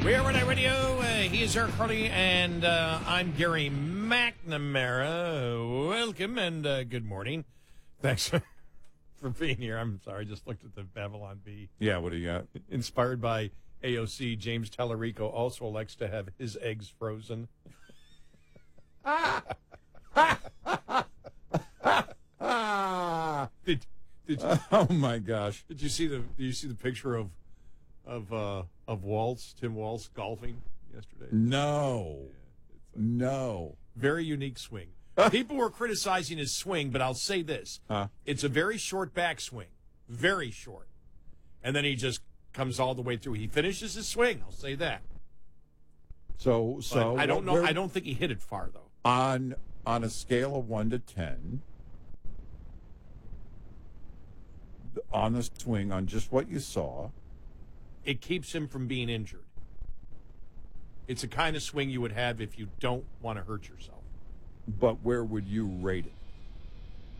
We are Renee Radio. He is Eric Harley, and I'm Gary McNamara. Welcome and good morning. Thanks for being here. I'm sorry, I just looked at the Babylon Bee. Yeah, what do you got? Inspired by AOC, James Tallarico also likes to have his eggs frozen. Did you, Oh my gosh! did you see the picture of Waltz, Tim Waltz golfing yesterday? No, no. Very unique swing. People were criticizing his swing, but I'll say this. It's a very short backswing. Very short. And then he just comes all the way through. He finishes his swing, I'll say that. So But I don't know. I don't think he hit it far, though. On a scale of 1 to 10, on the swing, on just what you saw, It keeps him from being injured. It's a kind of swing you would have if you don't want to hurt yourself. but where would you rate it?